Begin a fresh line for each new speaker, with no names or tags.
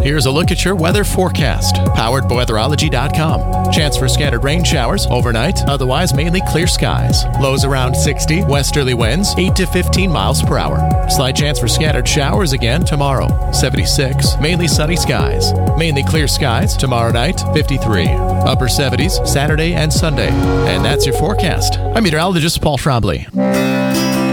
Here's a look at your weather forecast, powered by weatherology.com. Chance for scattered rain showers overnight, otherwise mainly clear skies. Lows around 60, westerly winds 8 to 15 miles per hour. Slight chance for scattered showers again tomorrow, 76, mainly sunny skies. Mainly clear skies tomorrow night, 53. Upper 70s Saturday and Sunday. And that's your forecast. I'm meteorologist Paul Trombley.